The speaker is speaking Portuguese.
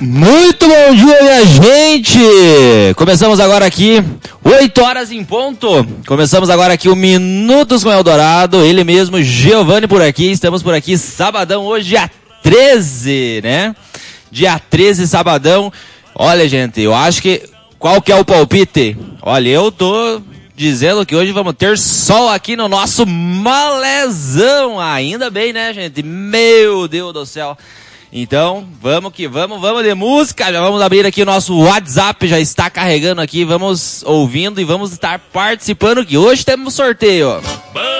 Muito bom dia, minha gente! Começamos agora aqui, 8 horas em ponto. Começamos agora aqui o Minutos com Eldorado. Ele mesmo, Giovanni por aqui. Estamos por aqui, sabadão, hoje dia 13, né? Dia 13, sabadão. Olha, gente, eu acho que... Qual que é o palpite? Olha, eu tô dizendo que hoje vamos ter sol aqui no nosso malezão. Ainda bem, né, gente? Meu Deus do céu. Então, vamos que vamos de música, já vamos abrir aqui o nosso WhatsApp, já está carregando aqui, vamos ouvindo e vamos estar participando, que hoje temos sorteio.